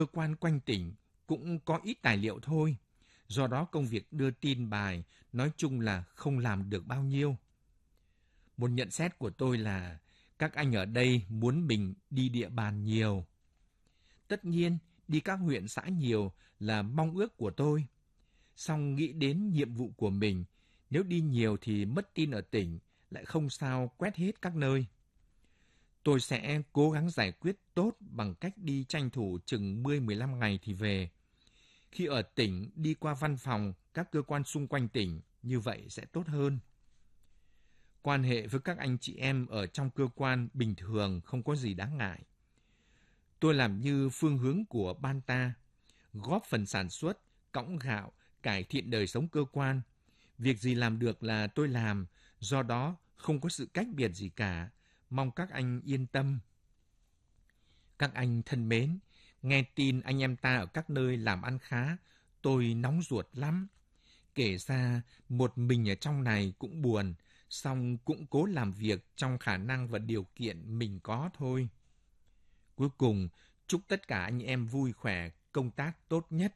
cơ quan quanh tỉnh cũng có ít tài liệu thôi. Do đó công việc đưa tin bài nói chung là không làm được bao nhiêu. Một nhận xét của tôi là các anh ở đây muốn mình đi địa bàn nhiều. Tất nhiên, đi các huyện xã nhiều là mong ước của tôi. Song nghĩ đến nhiệm vụ của mình, nếu đi nhiều thì mất tin ở tỉnh, lại không sao quét hết các nơi. Tôi sẽ cố gắng giải quyết tốt bằng cách đi tranh thủ chừng 10-15 ngày thì về. Khi ở tỉnh, đi qua văn phòng, các cơ quan xung quanh tỉnh, như vậy sẽ tốt hơn. Quan hệ với các anh chị em ở trong cơ quan bình thường không có gì đáng ngại. Tôi làm như phương hướng của ban ta, góp phần sản xuất, cõng gạo, cải thiện đời sống cơ quan. Việc gì làm được là tôi làm, do đó không có sự cách biệt gì cả. Mong các anh yên tâm. Các anh thân mến, nghe tin anh em ta ở các nơi làm ăn khá, tôi nóng ruột lắm. Kể ra, một mình ở trong này cũng buồn, song cũng cố làm việc trong khả năng và điều kiện mình có thôi. Cuối cùng, chúc tất cả anh em vui khỏe, công tác tốt nhất.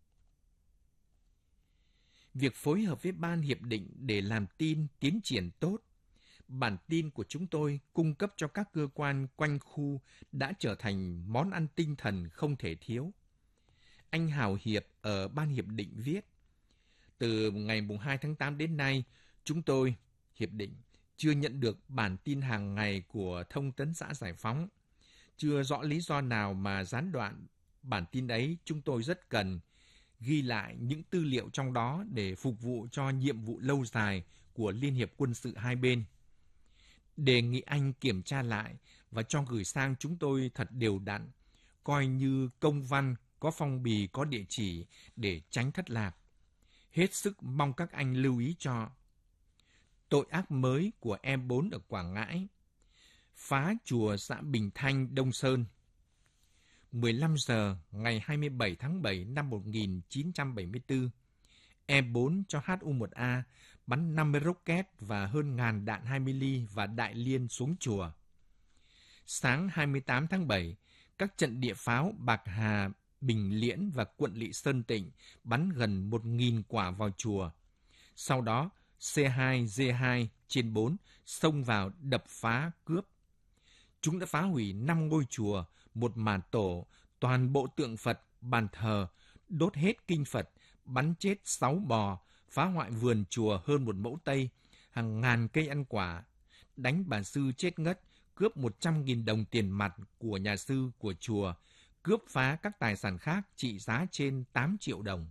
Việc phối hợp với ban hiệp định để làm tin tiến triển tốt. Bản tin của chúng tôi cung cấp cho các cơ quan quanh khu đã trở thành món ăn tinh thần không thể thiếu. Anh Hào Hiệp ở ban hiệp định viết, từ ngày 2 tháng 8 đến nay, chúng tôi, hiệp định, chưa nhận được bản tin hàng ngày của Thông tấn xã Giải phóng. Chưa rõ lý do nào mà gián đoạn bản tin ấy chúng tôi rất cần, ghi lại những tư liệu trong đó để phục vụ cho nhiệm vụ lâu dài của Liên hiệp quân sự hai bên. Đề nghị anh kiểm tra lại và cho gửi sang chúng tôi thật đều đặn, coi như công văn, có phong bì, có địa chỉ để tránh thất lạc. Hết sức mong các anh lưu ý cho. Tội ác mới của E4 ở Quảng Ngãi. Phá chùa xã Bình Thanh, Đông Sơn. 15 giờ ngày 27 tháng 7 năm 1974, E4 cho HU-1A bắn 50 rocket và hơn ngàn đạn 20 ly và đại liên xuống chùa. Sáng 28 tháng 7, các trận địa pháo Bạc Hà, Bình Liễn và quận Lỵ Sơn Tịnh bắn gần 1.000 quả vào chùa. Sau đó, C2, D2 trên 4 xông vào đập phá cướp. Chúng đã phá hủy 5 ngôi chùa, một màn tổ, toàn bộ tượng Phật, bàn thờ, đốt hết kinh Phật, bắn chết 6 bò, phá hoại vườn chùa hơn 1 mẫu Tây, hàng ngàn cây ăn quả, đánh bà sư chết ngất, cướp 100.000 đồng tiền mặt của nhà sư của chùa, cướp phá các tài sản khác trị giá trên 8 triệu đồng.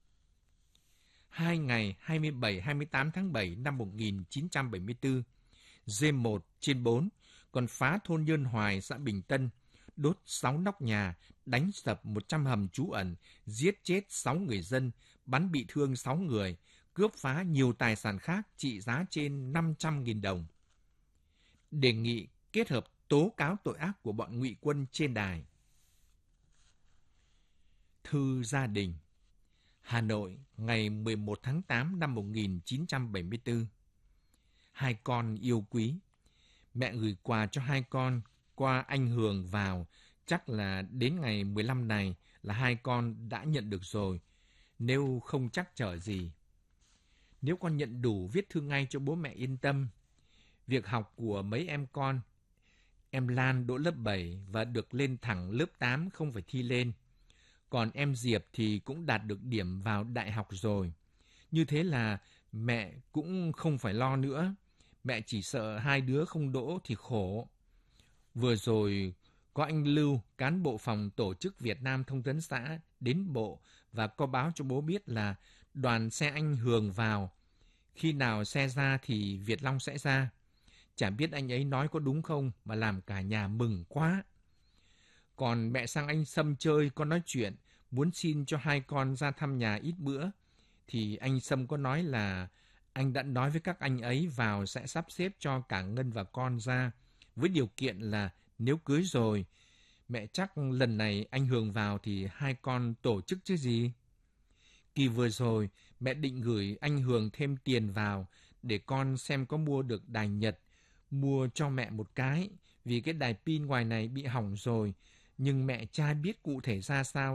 2 ngày 27-28 tháng 7 năm 1974, D1 trên 4 còn phá thôn Nhơn Hoài, xã Bình Tân, đốt 6 nóc nhà, đánh sập 100 hầm trú ẩn, giết chết 6 người dân, bắn bị thương 6 người, cướp phá nhiều tài sản khác trị giá trên 500.000 đồng. Đề nghị kết hợp tố cáo tội ác của bọn ngụy quân trên đài. Thư gia đình. Hà Nội, ngày 11 tháng 8 năm 1974. Hai con yêu quý. Mẹ gửi quà cho hai con qua anh Hường vào, chắc là đến ngày 15 này là hai con đã nhận được rồi, nếu không chắc chở gì. Nếu con nhận đủ viết thư ngay cho bố mẹ yên tâm. Việc học của mấy em con, em Lan đỗ lớp 7 và được lên thẳng lớp 8 không phải thi lên. Còn em Diệp thì cũng đạt được điểm vào đại học rồi. Như thế là mẹ cũng không phải lo nữa. Mẹ chỉ sợ hai đứa không đỗ thì khổ. Vừa rồi có anh Lưu, cán bộ phòng tổ chức Việt Nam Thông tấn xã, đến bộ và có báo cho bố biết là đoàn xe anh Hường vào. Khi nào xe ra thì Việt Long sẽ ra. Chả biết anh ấy nói có đúng không mà làm cả nhà mừng quá. Còn mẹ sang anh Sâm chơi có nói chuyện, muốn xin cho hai con ra thăm nhà ít bữa. Thì anh Sâm có nói là anh đã nói với các anh ấy vào sẽ sắp xếp cho cả Ngân và con ra, với điều kiện là nếu cưới rồi, mẹ chắc lần này anh Hường vào thì hai con tổ chức chứ gì. Kỳ vừa rồi, mẹ định gửi anh Hường thêm tiền vào để con xem có mua được đài Nhật, mua cho mẹ một cái, vì cái đài pin ngoài này bị hỏng rồi, nhưng mẹ cha biết cụ thể ra sao